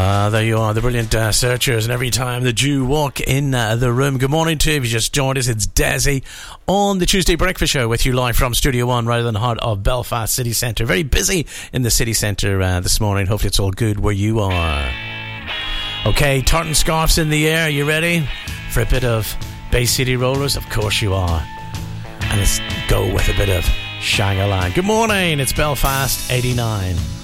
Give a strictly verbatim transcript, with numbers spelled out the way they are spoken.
Ah, there you are, the brilliant uh, Searchers, and every time the Jew walk in uh, the room. Good morning to you. If you just joined us, it's Desi on the Tuesday Breakfast Show with you live from Studio One, right in the heart of Belfast City Centre. Very busy in the city centre uh, this morning. Hopefully it's all good where you are. Okay, tartan scarves in the air. You ready for a bit of Bay City Rollers? Of course you are. And let's go with a bit of Shang-a-Lang. Good morning, it's Belfast eighty-nine.